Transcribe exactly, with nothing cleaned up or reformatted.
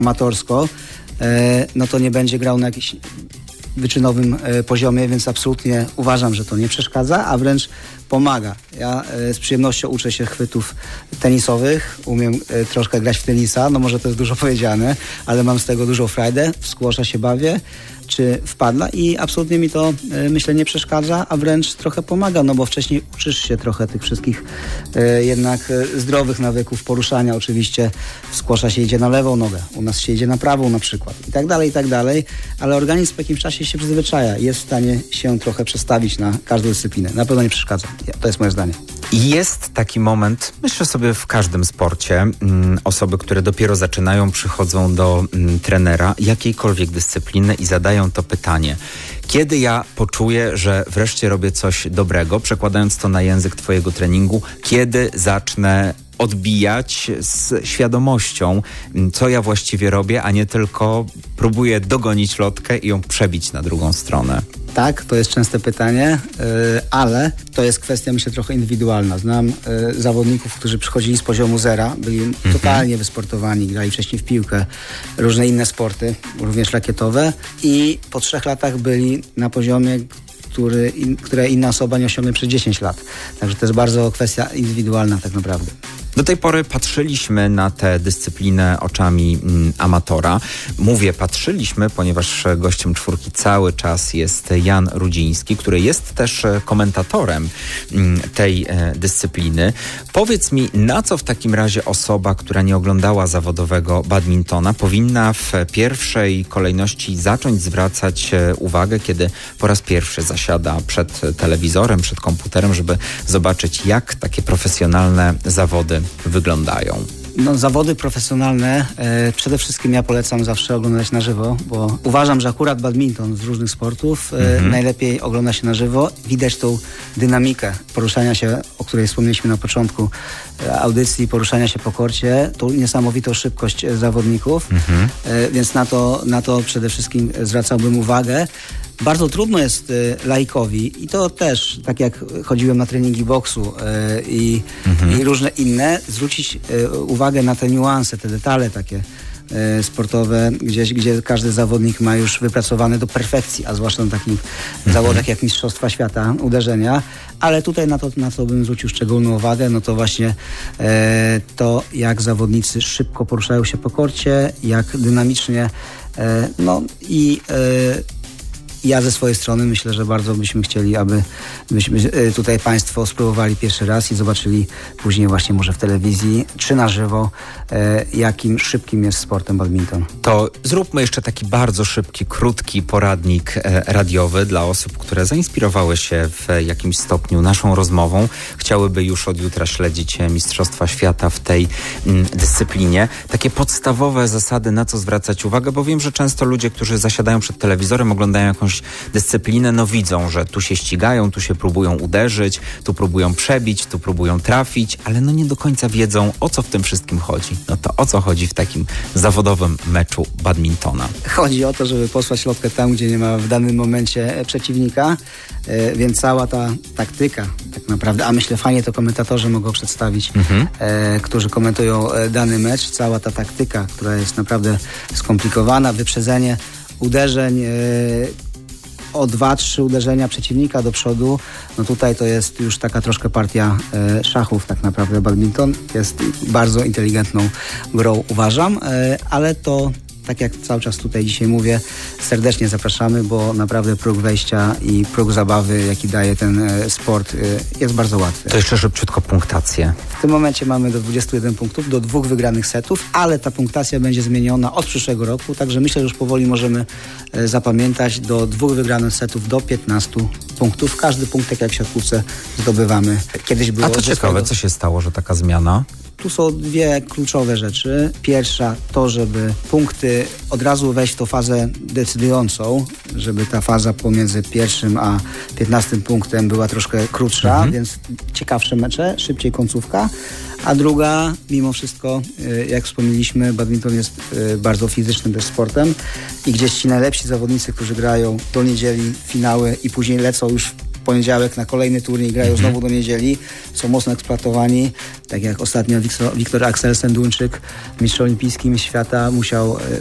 amatorsko, no to nie będzie grał na jakimś wyczynowym poziomie, więc absolutnie uważam, że to nie przeszkadza, a wręcz pomaga. Ja z przyjemnością uczę się chwytów tenisowych, umiem troszkę grać w tenisa, no może to jest dużo powiedziane, ale mam z tego dużą frajdę, w squasha się bawię, czy w padla i absolutnie mi to, myślę, nie przeszkadza, a wręcz trochę pomaga, no bo wcześniej uczysz się trochę tych wszystkich e, jednak zdrowych nawyków poruszania. Oczywiście w squasha się idzie na lewą nogę, u nas się idzie na prawą na przykład i tak dalej, i tak dalej, ale organizm w jakimś czasie się przyzwyczaja, jest w stanie się trochę przestawić na każdą dyscyplinę. Na pewno nie przeszkadza. To jest moje zdanie. Jest taki moment, myślę sobie w każdym sporcie, mm, osoby, które dopiero zaczynają, przychodzą do mm, trenera jakiejkolwiek dyscypliny i zadają to pytanie. Kiedy ja poczuję, że wreszcie robię coś dobrego, przekładając to na język twojego treningu, kiedy zacznę odbijać z świadomością, co ja właściwie robię, a nie tylko próbuję dogonić lotkę i ją przebić na drugą stronę. Tak, to jest częste pytanie, yy, ale to jest kwestia, myślę, trochę indywidualna. Znam yy, zawodników, którzy przychodzili z poziomu zera, byli mhm. totalnie wysportowani, grali wcześniej w piłkę, różne inne sporty, również rakietowe i po trzech latach byli na poziomie, który, in, które inna osoba nie osiągnie przez dziesięć lat. Także to jest bardzo kwestia indywidualna tak naprawdę. Do tej pory patrzyliśmy na tę dyscyplinę oczami mm, amatora. Mówię patrzyliśmy, ponieważ gościem czwórki cały czas jest Jan Rudziński, który jest też komentatorem mm, tej e, dyscypliny. Powiedz mi, na co w takim razie osoba, która nie oglądała zawodowego badmintona, powinna w pierwszej kolejności zacząć zwracać e, uwagę, kiedy po raz pierwszy zasiada przed telewizorem, przed komputerem, żeby zobaczyć, jak takie profesjonalne zawody wyglądają? No, zawody profesjonalne e, przede wszystkim ja polecam zawsze oglądać na żywo, bo uważam, że akurat badminton z różnych sportów e, mhm. najlepiej ogląda się na żywo. Widać tą dynamikę poruszania się, o której wspomnieliśmy na początku e, audycji, poruszania się po korcie, tą niesamowitą szybkość e, zawodników, mhm. e, więc na to, na to przede wszystkim zwracałbym uwagę. Bardzo trudno jest y, laikowi i to też, tak jak chodziłem na treningi boksu y, i, mhm. i różne inne, zwrócić y, uwagę na te niuanse, te detale takie y, sportowe, gdzie, gdzie każdy zawodnik ma już wypracowane do perfekcji, a zwłaszcza na takich mhm. zawodach jak Mistrzostwa Świata, uderzenia, ale tutaj na to, na co bym zwrócił szczególną uwagę, no to właśnie y, to, jak zawodnicy szybko poruszają się po korcie, jak dynamicznie, y, no i y, ja ze swojej strony myślę, że bardzo byśmy chcieli, aby byśmy tutaj Państwo spróbowali pierwszy raz i zobaczyli później właśnie może w telewizji czy na żywo, jakim szybkim jest sportem badminton. To zróbmy jeszcze taki bardzo szybki, krótki poradnik radiowy dla osób, które zainspirowały się w jakimś stopniu naszą rozmową. Chciałyby już od jutra śledzić Mistrzostwa Świata w tej mm, dyscyplinie. Takie podstawowe zasady, na co zwracać uwagę, bo wiem, że często ludzie, którzy zasiadają przed telewizorem, oglądają jakąś dyscyplinę, no widzą, że tu się ścigają, tu się próbują uderzyć, tu próbują przebić, tu próbują trafić, ale no nie do końca wiedzą, o co w tym wszystkim chodzi. No to o co chodzi w takim zawodowym meczu badmintona? Chodzi o to, żeby posłać lotkę tam, gdzie nie ma w danym momencie przeciwnika, e, więc cała ta taktyka tak naprawdę, a myślę fajnie to komentatorzy mogą przedstawić, mhm. e, którzy komentują e, dany mecz, cała ta taktyka, która jest naprawdę skomplikowana, wyprzedzenie uderzeń, e, o dwa, trzy uderzenia przeciwnika do przodu, no tutaj to jest już taka troszkę partia e, szachów tak naprawdę. Badminton jest bardzo inteligentną grą, uważam, e, ale to, tak jak cały czas tutaj dzisiaj mówię, serdecznie zapraszamy, bo naprawdę próg wejścia i próg zabawy, jaki daje ten e, sport, e, jest bardzo łatwy. To jeszcze szybciutko punktację. W tym momencie mamy do dwudziestu jeden punktów, do dwóch wygranych setów, ale ta punktacja będzie zmieniona od przyszłego roku, także myślę, że już powoli możemy e, zapamiętać do dwóch wygranych setów do piętnastu punktów. Każdy punktek jak w siatkówce zdobywamy. Kiedyś było... A to ciekawe, swojego... co się stało, że taka zmiana? Tu są dwie kluczowe rzeczy. Pierwsza to, żeby punkty od razu wejść w tą fazę decydującą, żeby ta faza pomiędzy pierwszym a piętnastym punktem była troszkę krótsza, mhm. więc ciekawsze mecze, szybciej końcówka. A druga, mimo wszystko, jak wspomnieliśmy, badminton jest bardzo fizycznym też sportem i gdzieś ci najlepsi zawodnicy, którzy grają do niedzieli finały i później lecą już poniedziałek na kolejny turniej, grają mm-hmm. znowu do niedzieli, są mocno eksploatowani, tak jak ostatnio Wiktor, Wiktor Akselsen, Duńczyk, mistrz olimpijski świata, musiał